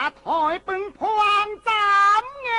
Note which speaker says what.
Speaker 1: ถอยปึงพู